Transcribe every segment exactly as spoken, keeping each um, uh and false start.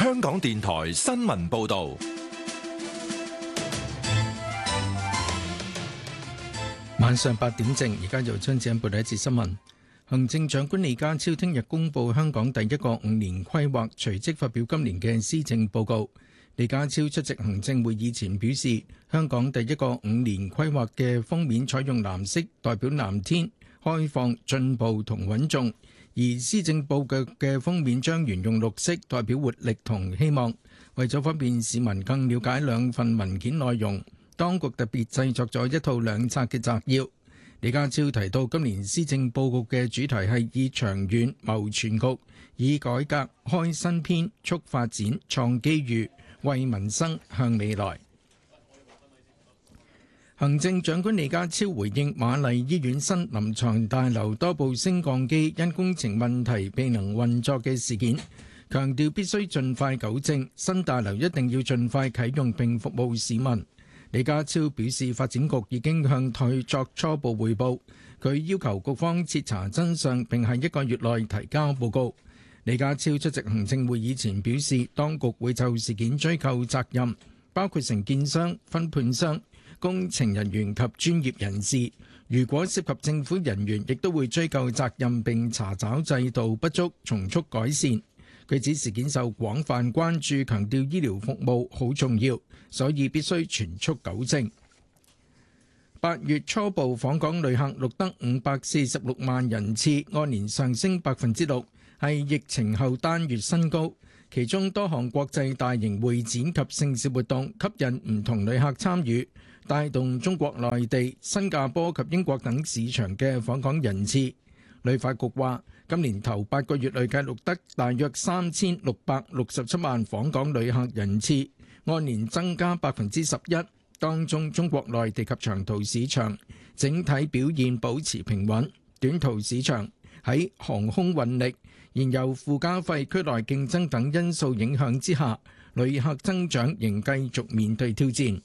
香港電台新聞報道。 晚上八點正，而家由張子欣報第一節新聞。行政長官李家超聽日公布香港第一個五年規劃，隨即發表今年嘅施政報告。李家超出席行政會議前表示，香港第一個五年規劃嘅封面採用藍色，代表藍天、開放、進步同穩重；而施政報告嘅封面將沿用綠色，代表活力同希望。為咗方便市民更了解兩份文件內容，當局特別製作咗一套兩冊嘅摘要。李家超提到，今年施政報告嘅主題係以長遠謀全局，以改革開新篇，促發展創機遇，為民生向未來。行政長官李家超回應瑪麗醫院新臨床大樓多部升降機因工程問題未能運作嘅事件，強調必須盡快糾正，新大樓一定要盡快啟用並服務市民。李家超表示，發展局已經向佢作初步匯報，佢要求局方徹查真相，並喺一個月內提交報告。李家超出席行政會議前表示，當局會就事件追究責任，包括承建商、分判商、工程人員及專業人士。如果涉及政府人員，亦都會追究責任並查找制度不足，從速改善。佢指事件受廣泛關注，強調醫療服務好重要，所以必須全速糾正。八月初步訪港旅客錄得五百四十六萬人次，按年上升百分之六，係疫情後單月新高。其中多項國際大型會展及盛事活動吸引唔同旅客參與，帶動中國內地、新加坡及英國等市場嘅訪港人次。旅發局話，今年頭八個月累計錄得大約三千六百六十七萬訪港旅客人次，按年增加百分之十一。當中中國內地及長途市場整體表現保持平穩，短途市場喺航空運力、燃油附加費、區內競爭等因素影響之下，旅客增長仍繼續面對挑戰。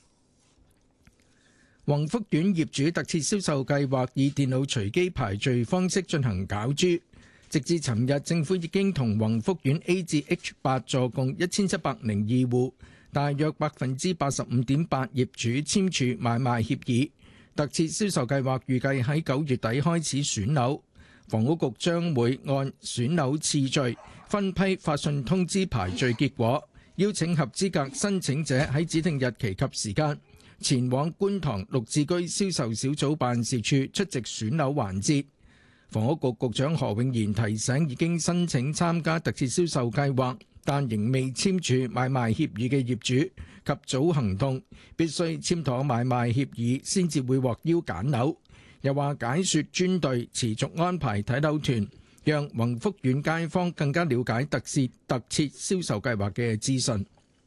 宏福苑業主特設銷售計劃以電腦隨機排序方式進行攪珠，直至尋日，政府已經同宏福苑 A 至 H 八座共一千七百零二戶，大約百分之八十五點八業主簽署買賣協議。特設銷售計劃預計喺九月底開始選樓，房屋局將會按選樓次序分批發信通知排序結果，邀請合資格申請者喺指定日期及時間前往觀塘綠置居銷售小組辦事處出席選樓環節。房屋局局長何永賢提醒，已經申請參加特設銷售計劃但仍未簽署買賣協議嘅業主及早行動，必須簽妥買賣協議先至會獲邀揀樓。又話解說專隊持續安排睇樓團，讓宏福苑街坊更加了解特設特設銷售計劃嘅資訊。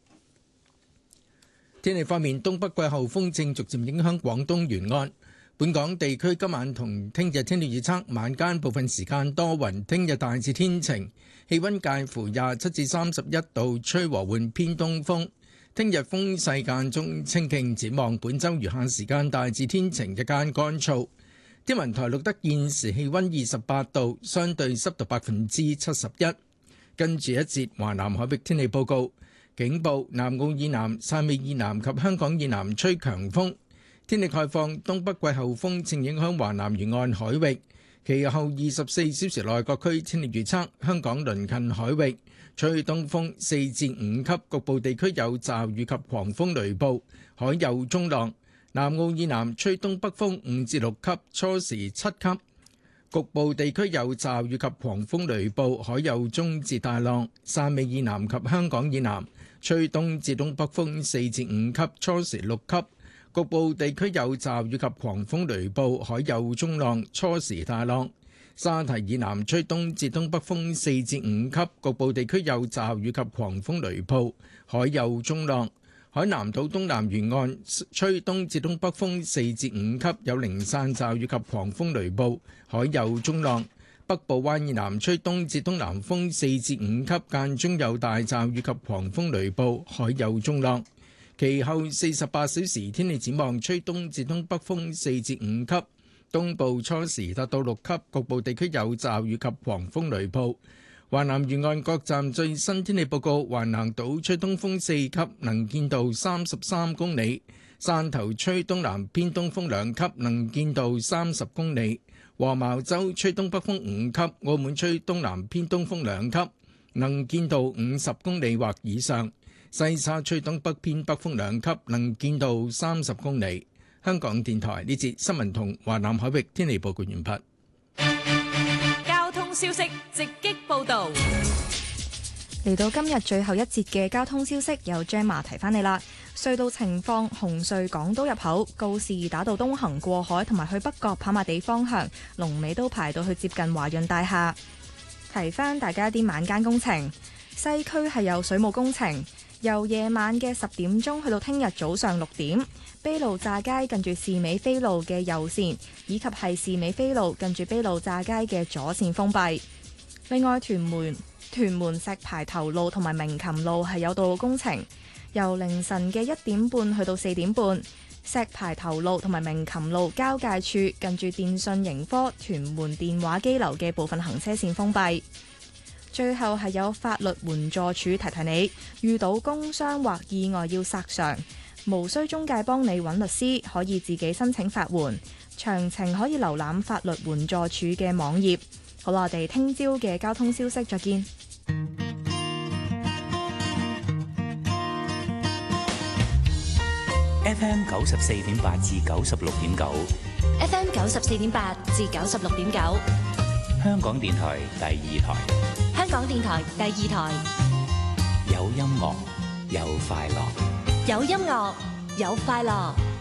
天氣方面，東北季候風正逐漸影響廣東沿岸。本港地區今晚同聽日天氣預測，晚間部分時間多雲，聽日大致天晴，氣溫介乎廿七至三十一度，吹和緩偏東風。聽日風勢間中清勁，展望本週餘下時間大致天晴，日間乾燥。天文台錄得現時氣溫二十八度，相對濕度百分之七十一。跟住一節華南海域天氣報告。警報：南澳以南、汕尾以南及香港以南吹強風。天氣概況：東北季候風正影響華南沿岸海域。其後二十四小時內各區天氣預測：香港鄰近海域吹東風四至五級，局部地區有驟雨及狂風雷暴，海有中浪。南澳以南吹東北風五至六級，初時七級。局部地區有驟雨及狂風雷暴，海有中至大浪。汕尾以南及香港以南吹東至東北風四至五級，初時六級。局部地區有驟雨及狂風雷暴，海有中浪，初時大浪。沙堤以南吹東至東北風四至五級，局部地區有驟雨及狂風雷暴，海有中浪。海南島東南沿岸吹東至東北風四至五級，有零散驟雨及狂風雷暴，海有中浪。北部灣以南吹東至東南風四至五級，間中有大驟雨及狂風雷暴，海有中浪。其後四十八小時天氣展望，吹東至東北風四至五級，東部初時達到六級，局部地區有驟雨及狂風雷暴。 華南沿岸各站最新天氣報告：橫瀾島吹東風四級，能見度三十三公里；汕頭吹東南偏東風兩級，能見度三十公里；黃茅洲吹東北風五級，澳門吹東南偏東風兩級，能見度五十公里或以上；西沙吹東北偏北風兩級，能見度三十公里。香港電台呢節新聞同華南海域天氣報告完畢。 交通消息直擊報道， 嚟到今日最後一節嘅交通消息，有 Gemma 提翻你啦。隧道情況：紅隧港島入口告士打道東行過海同埋去北角跑馬地方向，龍尾都排到去接近華潤大廈。提翻大家啲晚間工程，西區係有水務工程，由夜晚嘅十點鐘去到聽日早上六點，卑路乍街近住士美菲路嘅右線，以及係士美菲路近住卑路乍街嘅左線封閉。另外，屯門屯門石排頭路同埋鳴琴路係有道路工程，由凌晨嘅一點半去到四點半，石排頭路同埋鳴琴路交界處近住電訊盈科屯門電話機樓嘅部分行車線封閉。最後係有法律援助署提提你，遇到工傷或意外要索償，無需中介幫你揾律師，可以自己申請法援。詳情可以瀏覽法律援助署嘅網頁。好啦，我哋聽朝嘅交通消息再見。 F M 九十四點八至九十六點九 F M 九十四點八至九十六點九， 香港電台第二台， 香港電台第二台， 有音樂有快樂， 有音樂有快樂。